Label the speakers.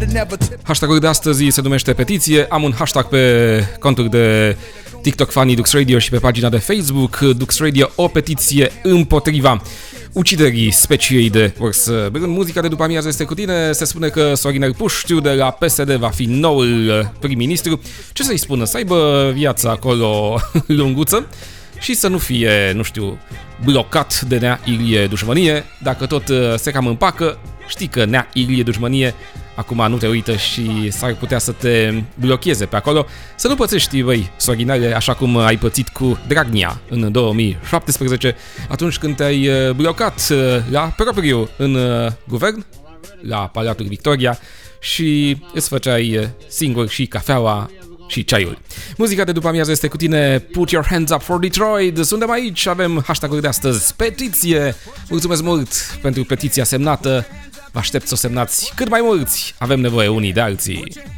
Speaker 1: Hashtagul de astăzi se numește petiție. Am un hashtag pe contul de TikTok Funny Dux Radio și pe pagina de Facebook Dux Radio, o petiție împotriva uciderii speciei de urs. În muzica de după amiază este cu tine. Se spune că Sorinel Puștiu de la PSD va fi noul prim-ministru. Ce să-i spună? Să aibă viața acolo lunguță și să nu fie, nu știu, blocat de Nea Ilie Dușmănie. Dacă tot se cam împacă, știi că Nea Ilie Dușmănie acum nu te uită și s-ar putea să te blocheze pe acolo. Să nu pățești, băi, Sorinele, așa cum ai pățit cu Dragnea în 2017, atunci când te-ai blocat la propriu în guvern, la Palatul Victoria, și îți făceai singur și cafeaua și ceaiul. Muzica de după amiază este cu tine. Put your hands up for Detroit. Suntem aici, avem hashtag-ul de astăzi, petiție. Mulțumesc mult pentru petiția semnată. Vă aștept să o semnați cât mai mulți. Avem nevoie unii de alții.